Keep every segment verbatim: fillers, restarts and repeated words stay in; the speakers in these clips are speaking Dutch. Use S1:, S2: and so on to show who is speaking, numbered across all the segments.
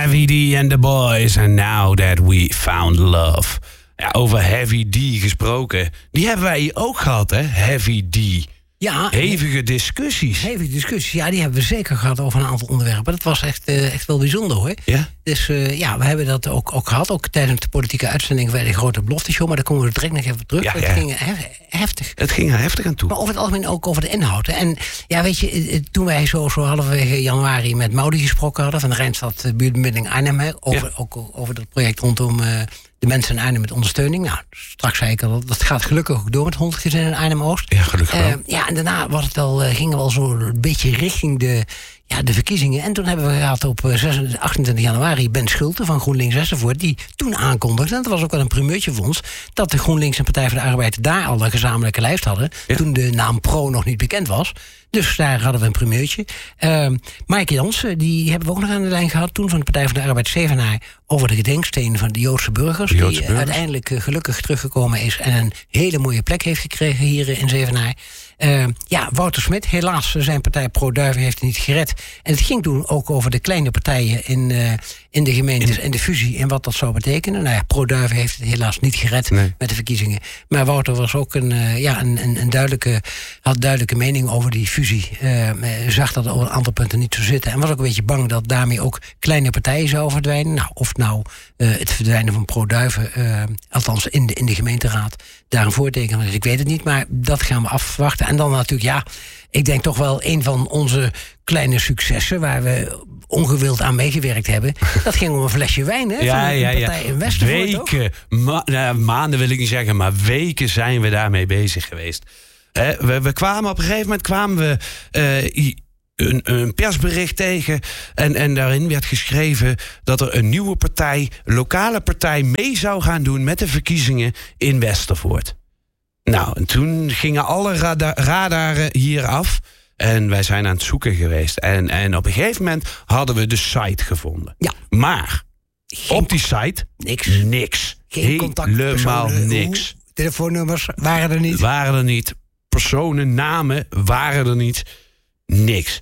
S1: Heavy D and the Boys. And now that we found love. Ja, over Heavy D gesproken. Die hebben wij hier ook gehad, hè? Heavy D.
S2: Ja,
S1: hevige discussies.
S2: Hevige discussies, ja, die hebben we zeker gehad over een aantal onderwerpen. Dat was echt, uh, echt wel bijzonder, hoor.
S1: Ja?
S2: Dus uh, ja, we hebben dat ook, ook gehad, ook tijdens de politieke uitzending bij de Grote Belofte Show. Maar daar komen we direct nog even terug.
S1: Ja,
S2: het
S1: ja.
S2: ging hef, heftig.
S1: Het ging er heftig aan toe.
S2: Maar over het algemeen ook over de inhoud. Hè. En ja, weet je, toen wij zo, zo halverwege januari met Maudi gesproken hadden van de Rijnstad Buurtbemiddeling Arnhem, hè, over, ja. ook over dat project rondom uh, de mensen in Arnhem met ondersteuning. Nou, straks zei ik al, dat gaat gelukkig ook door met honderd gezinnen in Arnhem-Oost.
S1: Ja, gelukkig wel.
S2: Uh, ja, en daarna was het al, uh, gingen we al zo een beetje richting de, ja, de verkiezingen. En toen hebben we gehad op zesentwintig, achtentwintig januari Ben Schulte van GroenLinks Westervoort, die toen aankondigde, en dat was ook wel een primeurtje voor ons, dat de GroenLinks en Partij voor de Arbeid daar al een gezamenlijke lijst hadden, ja. toen de naam Pro nog niet bekend was. Dus daar hadden we een primeurtje. Uh, Maaike Jansen, die hebben we ook nog aan de lijn gehad toen van de Partij voor de Arbeid Zevenaar over de gedenksteen van de Joodse burgers. De Joodse die burgers. uiteindelijk uh, gelukkig teruggekomen is en een hele mooie plek heeft gekregen hier uh, in Zevenaar. Uh, ja, Wouter Smit, helaas zijn partij Pro-Duiven heeft het niet gered. En het ging toen ook over de kleine partijen in, uh, in de gemeentes en de fusie en wat dat zou betekenen. Nou ja, Pro-Duiven heeft het helaas niet gered nee. met de verkiezingen. Maar Wouter was ook een, uh, ja, een, een, een duidelijke, had duidelijke mening over die fusie. Uh, zag dat op een aantal punten niet zo zitten. En was ook een beetje bang dat daarmee ook kleine partijen zouden verdwijnen. Nou, of nou uh, het verdwijnen van Pro-Duiven, uh, althans in de, in de gemeenteraad, daar een voorteken is. Ik weet het niet, maar dat gaan we afwachten. En dan natuurlijk, ja, ik denk toch wel een van onze kleine successen waar we ongewild aan meegewerkt hebben. Dat ging om een flesje wijn, hè?
S1: Ja,
S2: van een
S1: ja,
S2: partij
S1: ja.
S2: in Westervoort.
S1: Weken, ma- nou, maanden wil ik niet zeggen, maar weken zijn we daarmee bezig geweest. He, we, we kwamen op een gegeven moment kwamen we uh, een, een persbericht tegen. En, en daarin werd geschreven dat er een nieuwe partij, lokale partij, mee zou gaan doen met de verkiezingen in Westervoort. Nou, en toen gingen alle rada- radaren hier af. En wij zijn aan het zoeken geweest. En, en op een gegeven moment hadden we de site gevonden.
S2: Ja.
S1: Maar
S2: Geen
S1: op die site
S2: niks.
S1: niks.
S2: Geen contactpersonen.
S1: Helemaal niks.
S2: Hoe, telefoonnummers waren er niet.
S1: Waren er niet. Personen, namen waren er niet. Niks.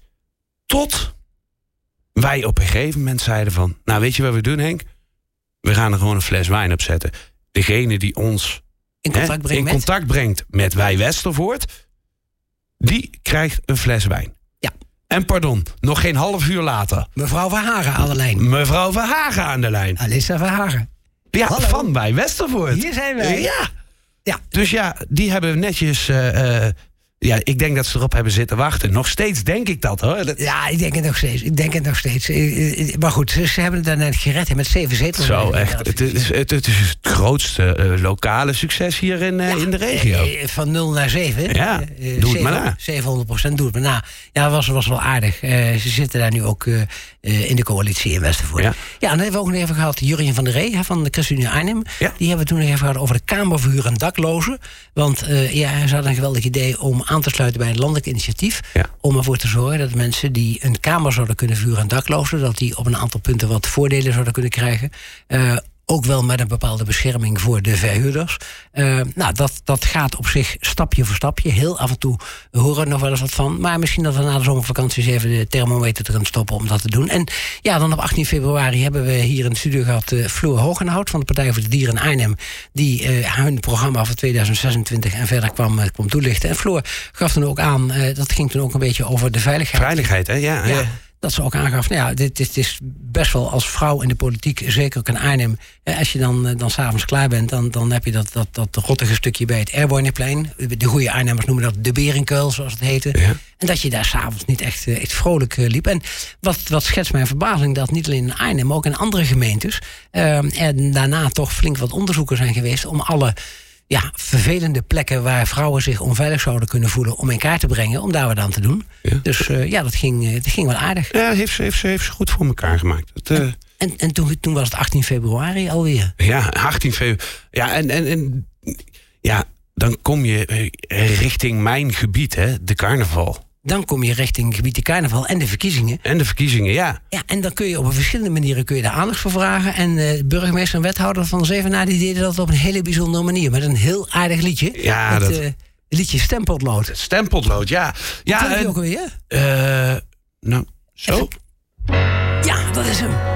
S1: Tot wij op een gegeven moment zeiden van, nou, weet je wat we doen, Henk? We gaan er gewoon een fles wijn op zetten. Degene die ons
S2: in contact,
S1: hè,
S2: brengt,
S1: in
S2: met?
S1: contact brengt met Wij Westervoort, die krijgt een fles wijn.
S2: Ja.
S1: En pardon, nog geen half uur later.
S2: Mevrouw Verhagen aan de lijn.
S1: Mevrouw Verhagen aan de lijn.
S2: Alissa Verhagen.
S1: Ja,
S2: Hallo.
S1: van Wij Westervoort.
S2: Hier zijn wij.
S1: Ja.
S2: Ja.
S1: Dus ja, die hebben netjes... Uh, uh, ja, ik denk dat ze erop hebben zitten wachten. Nog steeds denk ik dat, hoor. Dat...
S2: Ja, ik denk het nog steeds. Ik denk het nog steeds. Maar goed, ze hebben het daarnet gered met zeven zetels.
S1: Zo, echt. Het is het, het, is het grootste uh, lokale succes hier in, uh, ja, in de regio.
S2: Van nul naar zeven.
S1: Ja, uh, doe het maar na.
S2: zevenhonderd procent doe het maar na. Ja, dat was, was wel aardig. Uh, ze zitten daar nu ook uh, uh, in de coalitie in Westervoort. Ja. ja, en dan hebben we ook nog even gehad Jurjen van der Ree hè, van de ChristenUnie Arnhem. Ja. Die hebben we toen nog even gehad over de kamerverhuur en daklozen. Want uh, ja, ze hadden een geweldig idee om aan te sluiten bij een landelijk initiatief. Ja. Om ervoor te zorgen dat mensen die een kamer zouden kunnen verhuren aan daklozen, dat die op een aantal punten wat voordelen zouden kunnen krijgen. Uh, Ook wel met een bepaalde bescherming voor de verhuurders. Uh, nou, dat, dat gaat op zich stapje voor stapje. Heel af en toe horen we nog wel eens wat van. Maar misschien dat we na de zomervakanties even de thermometer erin stoppen om dat te doen. En ja, dan op achttien februari hebben we hier in de studio gehad uh, Floor Hogenhout van de Partij voor de Dieren in Arnhem. Die uh, hun programma voor tweeduizend zesentwintig en verder kwam, uh, kwam toelichten. En Floor gaf toen ook aan, uh, dat ging toen ook een beetje over de veiligheid.
S1: Veiligheid, hè? Ja, ja. ja.
S2: Dat ze ook aangaf, nou ja, dit, dit is best wel als vrouw in de politiek, zeker ook in Arnhem. Als je dan, dan s'avonds klaar bent, dan, dan heb je dat, dat, dat rottige stukje bij het Erborneplein. De goede Arnhemmers noemen dat de Berenkuil, zoals het heette. Ja. En dat je daar s'avonds niet echt, echt vrolijk liep. En wat, wat schetst mijn verbazing, dat niet alleen in Arnhem, maar ook in andere gemeentes. Uh, en daarna toch flink wat onderzoeken zijn geweest om alle ja, vervelende plekken waar vrouwen zich onveilig zouden kunnen voelen om in kaart te brengen, om daar wat aan te doen. Ja. Dus uh, ja, dat ging, dat ging wel aardig.
S1: Ja, heeft ze, heeft ze, heeft ze goed voor elkaar gemaakt. Het, uh...
S2: En, en, en toen, toen was het achttien februari alweer.
S1: Ja, achttien februari. Ja, en, en, en ja, dan kom je richting mijn gebied, hè, de carnaval.
S2: Dan kom je richting het gebied de carnaval en de verkiezingen.
S1: En de verkiezingen, ja.
S2: Ja, en dan kun je op een verschillende manieren kun je daar aandacht voor vragen. En uh, burgemeester en wethouder van Zevenaar die deden dat op een hele bijzondere manier. Met een heel aardig liedje.
S1: Ja,
S2: het,
S1: dat...
S2: uh, liedje Stempotlood.
S1: Stempotlood, ja. Ja,
S2: Wat
S1: en...
S2: je ook alweer?
S1: Uh, nou, zo.
S2: Ja, dat is hem.